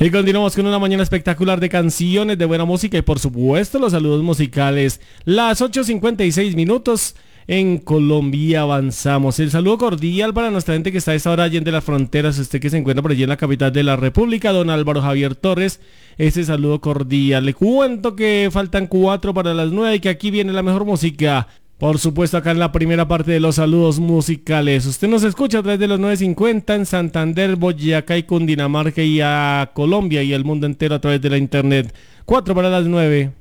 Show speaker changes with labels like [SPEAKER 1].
[SPEAKER 1] Y continuamos con una mañana espectacular de canciones, de buena música y por supuesto los saludos musicales. Las 8:56 minutos en Colombia avanzamos. El saludo cordial para nuestra gente que está a esta hora allí de las fronteras. Usted que se encuentra por allí en la capital de la República, don Álvaro Javier Torres. Ese saludo cordial. Le cuento que faltan 4 para las 9 y que aquí viene la mejor música. Por supuesto, acá en la primera parte de los saludos musicales. Usted nos escucha a través de los 950 en Santander, Boyacá y Cundinamarca y a Colombia y el mundo entero a través de la internet. 4 para las 9.